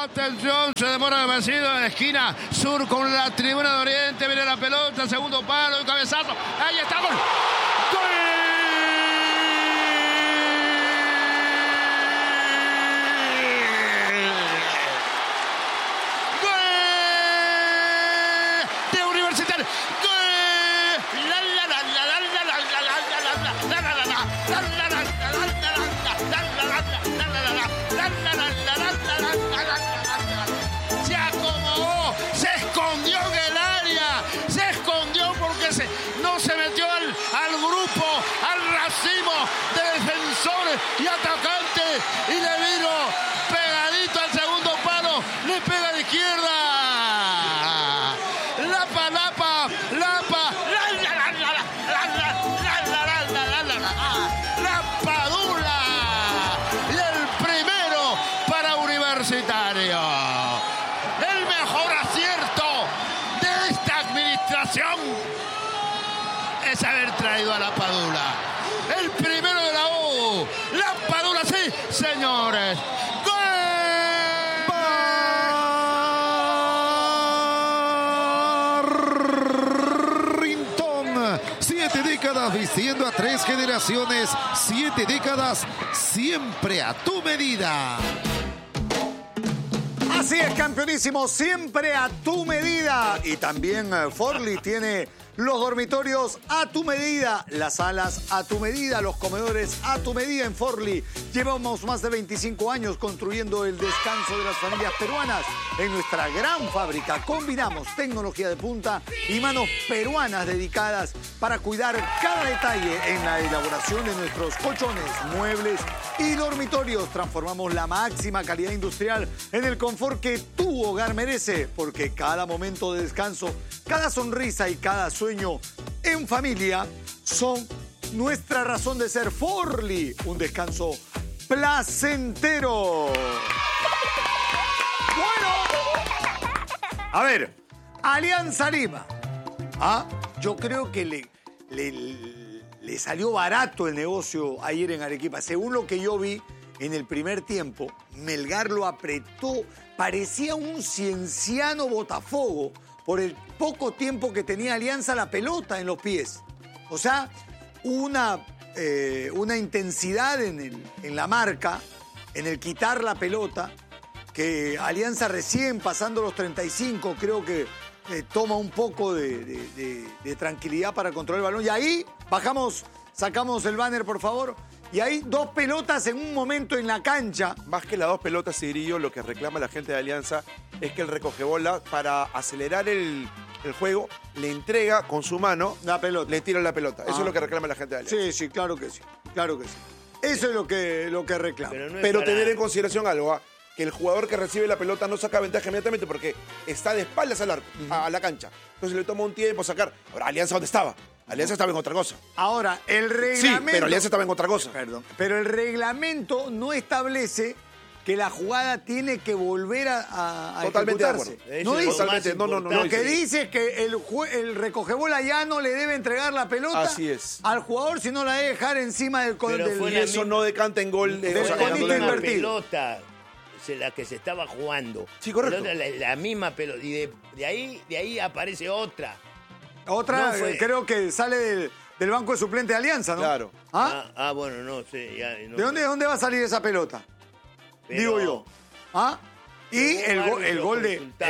Atención, se demora demasiado en la esquina sur con la tribuna de Oriente. Viene la pelota, segundo palo, un cabezazo. Ahí está, gol. ¡Gol! Se acomodó, se escondió en el área, se escondió porque no se metió al grupo, al racimo de defensores y atacantes, y le vino pegadito al segundo palo, le pega de izquierda. La Padula, y el primero para Universitario. El mejor acierto de esta administración es haber traído a la Padula. El primero de la U. La Padula, sí, señores. Vistiendo a 3 generaciones, 7 décadas, siempre a tu medida. Así es, campeonísimo, siempre a tu medida. Y también Forli tiene los dormitorios a tu medida, las salas a tu medida, los comedores a tu medida en Forli. Llevamos más de 25 años construyendo el descanso de las familias peruanas. En nuestra gran fábrica combinamos tecnología de punta y manos peruanas dedicadas para cuidar cada detalle en la elaboración de nuestros colchones, muebles y dormitorios. Transformamos la máxima calidad industrial en el confort que tu hogar merece, porque cada momento de descanso, cada sonrisa y cada sueño en familia son nuestra razón de ser. Forli, un descanso placentero. Bueno, a ver, Alianza Lima. Yo creo que le salió barato el negocio ayer en Arequipa. Según lo que yo vi en el primer tiempo, Melgar lo apretó, parecía un cienciano Botafogo por el poco tiempo que tenía Alianza la pelota en los pies. O sea, una intensidad en la marca, en el quitar la pelota, que Alianza recién pasando los 35 creo que toma un poco de tranquilidad para controlar el balón. Y ahí sacamos el banner, por favor. Y hay 2 pelotas en un momento en la cancha. Más que las 2 pelotas, Cirillo, lo que reclama la gente de Alianza es que el recogebola, para acelerar el juego, le entrega con su mano la pelota. Le tira la pelota. Eso es lo que reclama la gente de Alianza. Sí, claro que sí. Claro que sí. Eso es lo que reclama. Pero tener en consideración algo, que el jugador que recibe la pelota no saca ventaja inmediatamente porque está de espaldas al arco, a la cancha. Entonces le toma un tiempo sacar. Ahora, Alianza, ¿dónde estaba? Alianza estaba en otra cosa. Ahora, el reglamento... Sí, pero Alianza estaba en otra cosa. Perdón. Pero el reglamento no establece que la jugada tiene que volver a totalmente ejecutarse. De no dice. Totalmente, no. Lo que dice es que el recogebola ya no le debe entregar la pelota al jugador, sino la debe dejar encima del y eso no decanta en gol. La pelota, la que se estaba jugando. Sí, correcto. La misma pelota. Y de ahí aparece otra. Otra, creo que sale del banco de suplente de Alianza, ¿no? Claro. Bueno, no sé. No. ¿De dónde va a salir esa pelota? Digo yo. Y el gol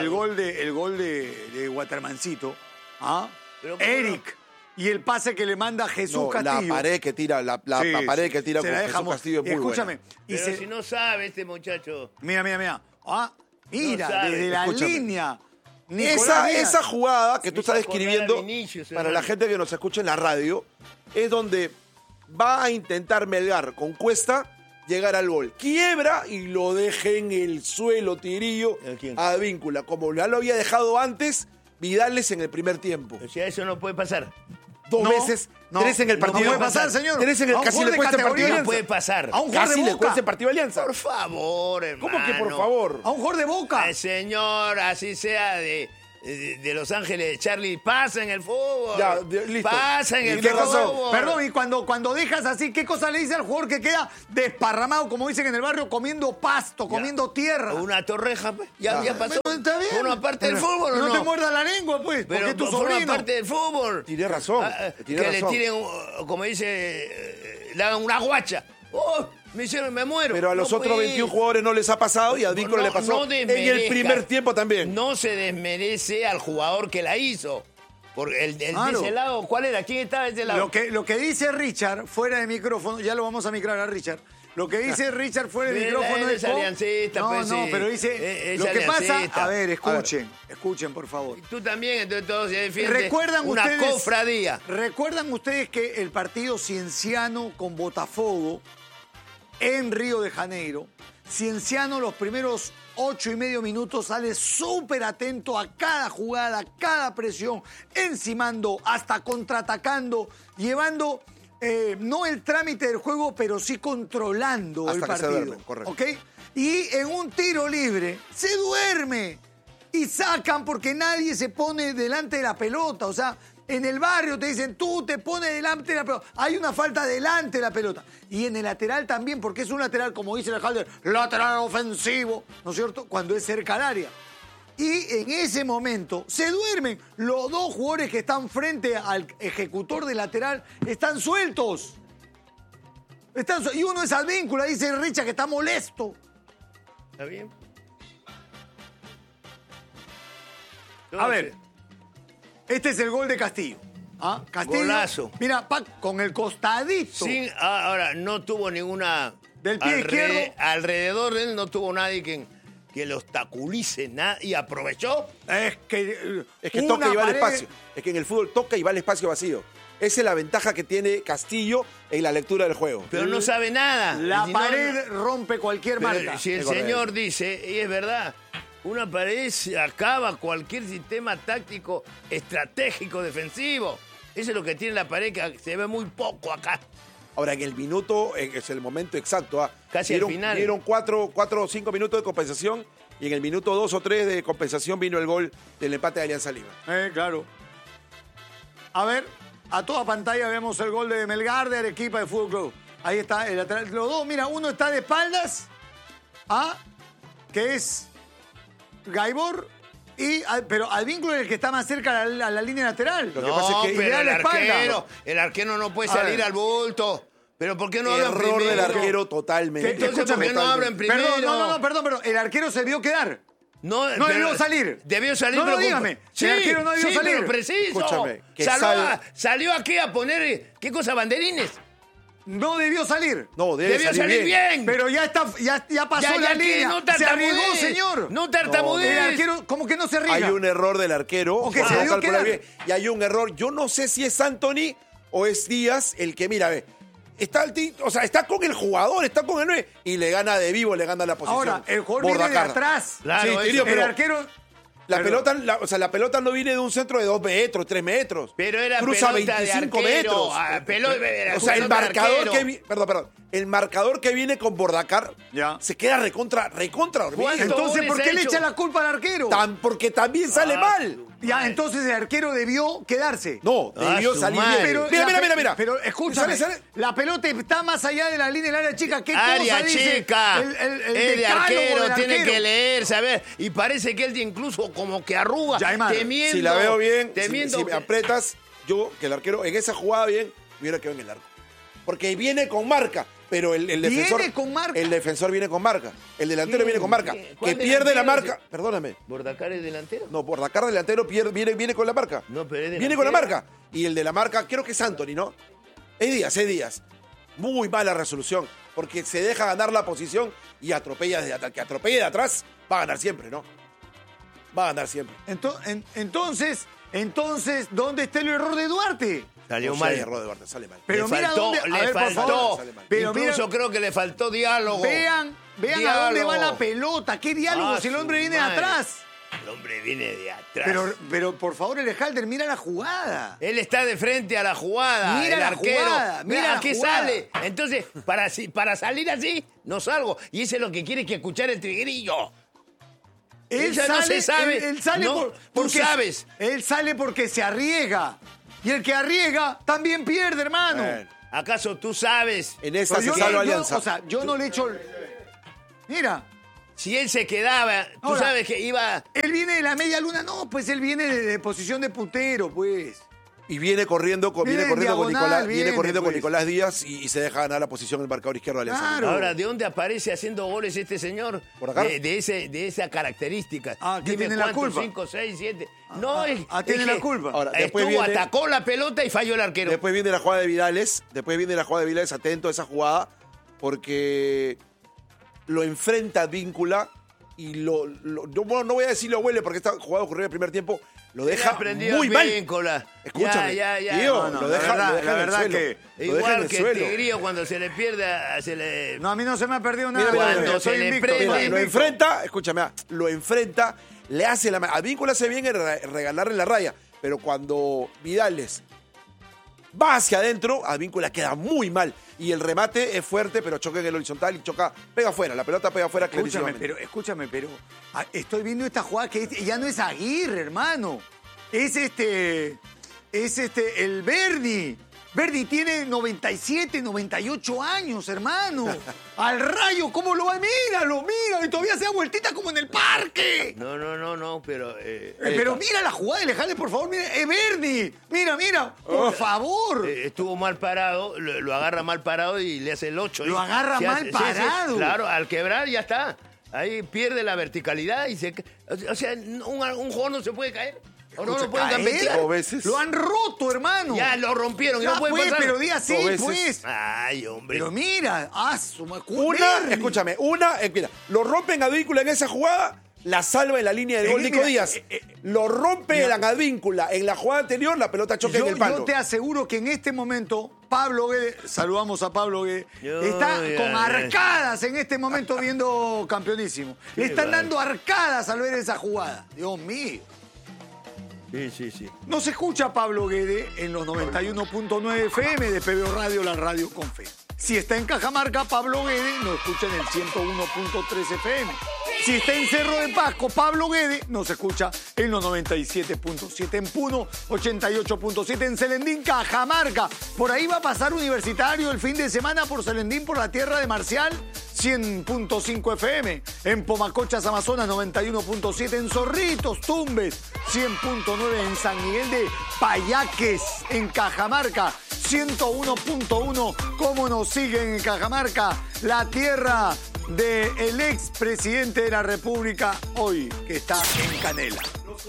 de Watermancito. Eric. Y el pase que le manda Jesús Castillo. La pared que tira, la pared que tira con Jesús Castillo es muy escúchame, buena. Pero si no sabe este muchacho. Mira. Mira, desde la línea. Esa jugada que tú estás describiendo, para la gente que nos escucha en la radio, es donde va a intentar Melgar con Cuesta llegar al gol. Quiebra y lo deja en el suelo, Tirillo, a Advíncula. Como ya lo había dejado antes, Vidales en el primer tiempo. O sea, eso no puede pasar. Dos veces, 3 en el partido. No puede pasar, señor. 3 en el casi le cuesta el partido Alianza. No puede pasar. A un casi le cuesta el partido Alianza. Por favor, hermano. ¿Cómo que por favor? A un jugador de Boca. Señor, así sea de Los Ángeles, Charlie, pasa en el fútbol. Ya, listo. Pasa en el Tiene razón. fútbol. Perdón, y cuando dejas así, ¿qué cosa le dice al jugador que queda desparramado, como dicen en el barrio, comiendo pasto, comiendo tierra? Una torreja, pues. Ya pasó. Pero está bien. Forma parte del fútbol, ¿o no? No te muerdas la lengua, pues, porque Pero es tu forma sobrino. parte del fútbol. Tiene razón. Tiene Que razón. le tiren, como dice, le hagan una guacha. ¡Oh! Me muero. Pero a los No, otros pues. 21 jugadores no les ha pasado y a Advíncula le pasó en el desmerezcas. primer tiempo también. No se desmerece al jugador que la hizo. Porque el de Claro. ese lado, ¿cuál era? ¿Quién estaba de ese lado? Lo que dice Richard, fuera de micrófono, ya lo vamos a micrar a Richard. Lo que dice Richard fuera de Pero micrófono él es... es aliancista, no, pues, no, sí. pero dice... Es lo que pasa... aliancista. A ver, escuchen, por favor. Tú también, entonces todos se defienden. ¿Recuerdan una ustedes, cofradía. ¿Recuerdan ustedes que el partido Cienciano con Botafogo en Río de Janeiro, Cienciano los primeros 8,5 minutos sale súper atento a cada jugada, a cada presión, encimando, hasta contraatacando, llevando no el trámite del juego, pero sí controlando Hasta el que se partido. duermen, correcto. ¿Ok? Y en un tiro libre se duerme y sacan porque nadie se pone delante de la pelota. O sea, en el barrio te dicen, tú te pones delante de la pelota. Hay una falta delante de la pelota. Y en el lateral también, porque es un lateral, como dice el Halder, lateral ofensivo, ¿no es cierto? Cuando es cerca al área. Y en ese momento se duermen. Los dos jugadores que están frente al ejecutor de lateral están sueltos. Y uno es Advíncula, dice Richard, que está molesto. ¿Está bien? A ver, este es el gol de Castillo. ¿Ah? Castillo. Golazo. Mira, con el costadito. Ahora, no tuvo ninguna... Del pie izquierdo. Alrededor de él no tuvo nadie que lo obstaculice y aprovechó. Es que Toca y va al pared- espacio. Es que en el fútbol toca y va al espacio vacío. Esa es la ventaja que tiene Castillo en la lectura del juego. Pero no sabe nada. La Si no, pared rompe cualquier pero marca. si el Es correcto. señor dice, y es verdad, una pared se acaba cualquier sistema táctico, estratégico, defensivo. Eso es lo que tiene la pared, que se ve muy poco acá. Ahora, en el minuto, es el momento exacto. Casi al final. Dieron 4 o 5 minutos de compensación y en el minuto 2 o 3 de compensación vino el gol del empate de Alianza Lima. Claro. A ver, a toda pantalla vemos el gol de Melgar de Arequipa de Fútbol Club. Ahí está el lateral. Los dos, mira, uno está de espaldas, que es Gaibor, pero Advíncula es el que está más cerca a la línea lateral. Lo que pasa es que y le pero da la espalda. el arquero no puede A salir ver. al bulto. ¿Pero por qué no hablan Error primero? del arquero totalmente. Entonces, ¿por qué no hablan primero? Perdón, perdón. El arquero se vio quedar. No pero- debió salir. Debió salir, No, pero... dígame. Sí, El arquero no debió sí, salir. pero preciso. Escúchame, que Salió aquí a poner, ¿qué cosa? ¿Banderines? No debió salir. No, debe Debió salir salir bien. Pero ya pasó la que línea. no Se tartamudees. arriesgó, señor. No tartamudees. El arquero, como que no se riega. Hay un error del arquero. O que por se no debió calcular quedar. bien. Y hay un error. Yo no sé si es Anthony o es Díaz el que, mira, ve. Está con el jugador, está con el 9 y le gana de vivo, le gana la posición. Ahora, el jugador viene de Bordacar. atrás. Claro, Sí, eso. Tirio, El pero arquero... la Perdón. pelota, la pelota no viene de un centro de 2 metros, 3 metros. Pero era Cruza pelota de 25 arquero. metros. Era O sea, el pelota de marcador arquero. que perdón. El marcador que viene con Bordacar Ya. se queda recontra dormido. ¿Cuánto? Entonces, ¿por qué goles le ha echa hecho? la culpa al arquero? Porque también sale mal. Ya, entonces el arquero debió quedarse. No, debió su salir madre. bien. Pero Mira. Pero escúchame, Sale. la pelota está más allá de la línea del área chica. ¿Qué Área cosa dice chica, el es de decálogo arquero, del tiene arquero? que leer, saber. Y parece que él incluso como que arruga, Ya, hermano. temiendo. Si la veo bien, temiendo si me apretas, yo, que el arquero en esa jugada bien, hubiera quedado en el arco. Porque viene con marca, pero el defensor... ¿Viene con marca? El defensor viene con marca. El delantero viene con marca. ¿Cuál Que pierde la delantero? marca. Perdóname. ¿Bordacar es delantero? No, Bordacar delantero viene con la marca. No, pero es Viene con la delantero. marca. Y el de la marca, creo que es Anthony, ¿no? Es Díaz. Muy mala resolución. Porque se deja ganar la posición y atropella desde atrás. Que atropelle de atrás, va a ganar siempre, ¿no? Va a ganar siempre. Entonces, ¿dónde está el error de Duarte? Salió No mal. sé, error de Duarte, sale mal. Pero le mira faltó, dónde... a le ver, por faltó. favor. Pero Incluso creo que le faltó diálogo. Vean a dónde va la Diálogo. pelota. ¿Qué diálogo Ah, si el su hombre viene de madre. atrás? El hombre viene de atrás. Pero por favor, el Halder, mira la jugada. Él está de frente a la jugada. Mira el la arquero. jugada, mira Mira la que jugada. sale. Entonces, para salir así, no salgo. Y eso es lo que quiere que escuchar el triguerillo. Ella no se sabe. Él sale No, tú porque sabes. Él sale porque se arriesga. Y el que arriesga también pierde, hermano. ¿Acaso tú sabes? En esa Pero se salva Alianza. O sea, yo no le echo... Mira, Si él se quedaba, tú Ahora, sabes que iba... él viene de la media luna. No, pues él viene de posición de puntero, pues. Y viene corriendo con, Viene viene corriendo con diagonal, Nicolás, viene, viene corriendo con pues. Nicolás Díaz y se deja ganar la posición en el marcador izquierdo de Alianza. Claro. Ahora, ¿de dónde aparece haciendo goles este señor? ¿Por acá? De esa característica. ¿Quién tiene la culpa? 5, 6, 7. No, es tiene es la que culpa. Ahora, después viene- atacó la pelota y falló el arquero. Después viene la jugada de Vidales, atento a esa jugada, porque lo enfrenta Advíncula y no voy a decir lo huele porque esta jugada ocurrió en el primer tiempo, lo deja muy mal. Escúchame, Ya. Diego, No, lo la deja, verdad- lo deja la en el verdad suelo. que- Lo deja en Igual el que suelo. Tigrillo cuando se le pierde, se le... No, a mí no se me ha perdido nada. Mira, Bueno, cuando soy se le invicto, prende- soy Lo invicto. enfrenta, escúchame, lo enfrenta, le hace la... Advíncula hace bien en regalarle la raya, pero cuando Vidales va hacia adentro, Advíncula queda muy mal. Y el remate es fuerte, pero choca en el horizontal y pega afuera. La pelota pega afuera clarísimamente. Escúchame, pero estoy viendo esta jugada que ya no es Aguirre, hermano. Es el Verdi. Verdi tiene 97, 98 años, hermano. Al Rayo, ¿cómo lo va? Míralo, y todavía se da vueltita como en el parque. No, pero... Pero mira la jugada de Lejales, por favor, mira, es Verdi. Mira, por favor. estuvo mal parado, lo agarra mal parado y le hace el 8. Lo agarra mal parado. Claro, al quebrar ya está. Ahí pierde la verticalidad y se... O sea, un jugador no se puede caer. O no lo pueden Caer. gambetear. Dos veces. Lo han roto, hermano. Ya lo rompieron y Ya no puede fue, pasar. pero di así, Dos veces. pues. Ay, hombre. Pero mira, Escúchame, mira, lo rompen Advíncula en esa jugada, la salva en la línea de gol Nico mira, Díaz. Lo rompe en Advíncula en la jugada anterior, la pelota choca en el palo. Yo te aseguro que en este momento Pablo Guede, saludamos a Pablo Guede, está Ay, con ay. arcadas en este momento viendo Campeonísimo. Le están dando arcadas al ver esa jugada. Dios mío. Sí. Nos escucha Pablo Guede en los 91.9 FM de PBO Radio, la radio con fe. Si está en Cajamarca, Pablo Guede nos escucha en el 101.3 FM. Si está en Cerro de Pasco, Pablo Guede nos escucha en los 97.7 en Puno, 88.7 en Celendín, Cajamarca. Por ahí va a pasar Universitario el fin de semana por Celendín, por la tierra de Marcial, 100.5 FM. En Pomacochas, Amazonas, 91.7. En Zorritos, Tumbes, 100.9. En San Miguel de Payaques, en Cajamarca, 101.1. ¿Cómo nos siguen en Cajamarca? La tierra del expresidente de la República hoy, que está en Canela.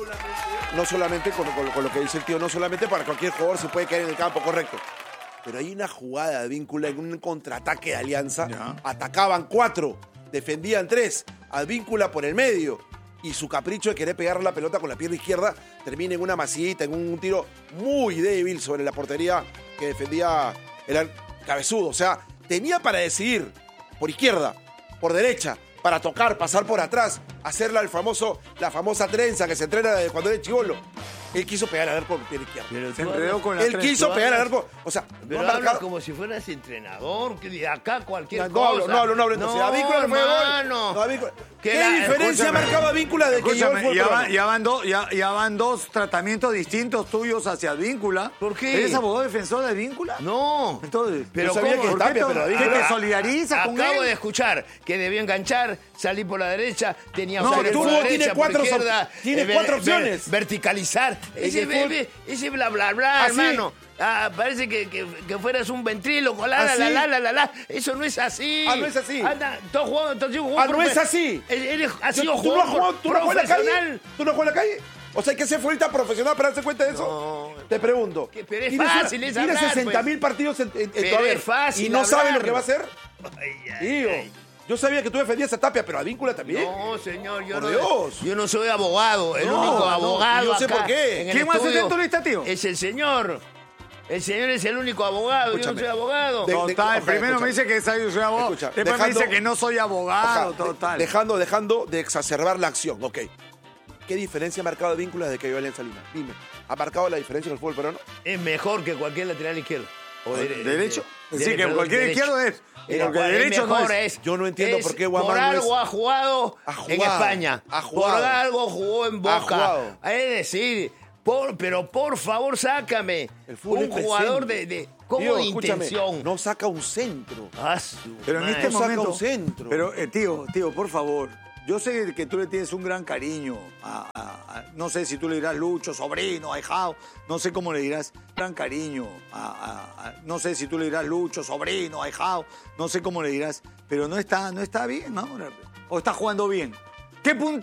No solamente con lo que dice el tío, no solamente para cualquier jugador se puede caer en el campo, correcto. Pero hay una jugada de Advíncula en un contraataque de Alianza. Ya. Atacaban 4, defendían 3. Advíncula por el medio. Y su capricho de querer pegar la pelota con la pierna izquierda termina en una masita, en un tiro muy débil sobre la portería que defendía el cabezudo. O sea, tenía para decidir por izquierda, por derecha, para tocar, pasar por atrás, hacer la famosa trenza que se entrena desde cuando era chibolo. Él quiso pegar al arco con pierna izquierda. Pero Se tú enredó hablas- con la Él trenza. quiso pegar al arco. O sea, Pero no ha hablas marcado- como si fueras entrenador, que de acá cualquier No cosa. hablo. Entonces, Advíncula no fue gol. hermano. No, Advíncula. Que ¿Qué la- diferencia escúchame. marcaba Advíncula de que llegó el Escúchame, fútbol? ya van dos tratamientos distintos tuyos hacia Advíncula. ¿Por qué? ¿Eres abogado defensor de Advíncula? No. Entonces, Pero yo sabía ¿cómo? que ¿por qué Tapia, te- pero ¿qué Advíncula- te solidarizas con Acabo él? de escuchar que debió enganchar, salir por la derecha, tenía No, opciones el por la fútbol derecha, tiene por cuatro izquierda, tiene cuatro opciones. verticalizar. Ese el fútbol- bebé, ese bla bla bla, ¿Ah, sí? hermano. Parece que fueras un ventríloco, ¿Ah, sí? la. Eso no es así. Ah, no es así. Anda, tú has jugado, No es así. Eres, has sido ¿Tú no has jugado jugador tú no has jugado en la calle? profesional. ¿Tú no has jugado en la calle? O sea, hay que ser futbolista profesional para darse cuenta de eso. No. Te pregunto. Pero es Tienes fácil, es Tienes hablar, 60.000 partidos en tu Pero haber. es fácil Y no sabes hablar. lo que va a hacer. Ay, Tío, yo sabía que tú defendías a Tapia, pero a Advíncula también. No, señor, Por Dios. yo no soy abogado. El No, único no, abogado yo sé acá por qué. en el ¿Quién más estudio atento lista, tío? Es el señor. El señor es el único abogado. Yo no Escúchame. soy abogado. Total, ok, primero me escúchame. dice que soy abogado, Escucha, después me dice que no soy abogado, Ajá, total. Dejando de exacerbar la acción, ok. ¿Qué diferencia ha marcado Advíncula desde que llegó a Alianza Lima? Dime, ¿ha marcado la diferencia en el fútbol peruano? Es mejor que cualquier lateral izquierdo. ¿Derecho? Sí, que cualquier izquierdo es. Porque derecho no es. Yo no entiendo por qué Guamán por no algo es- ha jugado en España. Ha jugado. Por algo jugó en Boca. jugado. Es decir, pero por favor, sácame El fútbol un es jugador presente. de ¿cómo Tío, de escúchame, intención? no saca un centro. Ah, su Pero en madre. este No saca momento. un centro. Pero, tío, por favor. Yo sé que tú le tienes un gran cariño no sé si tú le dirás Lucho, sobrino, ahijado, no sé cómo le dirás, gran cariño no sé si tú le dirás Lucho, sobrino, ahijado, no sé cómo le dirás, pero no está bien ahora. O está jugando bien. ¿Qué punto